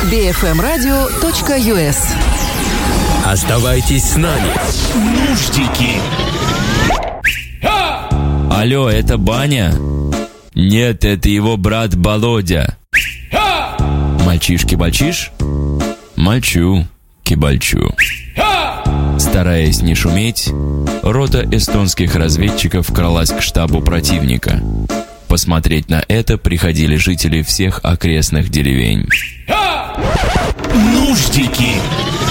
bfmradio.us. Оставайтесь с нами. Нуждики. Алло, это Баня? Нет, это его брат Володя. Мальчиш кибальчиш? Мальчу кибальчу. Стараясь не шуметь, рота эстонских разведчиков кралась к штабу противника. Посмотреть на это приходили жители всех окрестных деревень. Нуждики.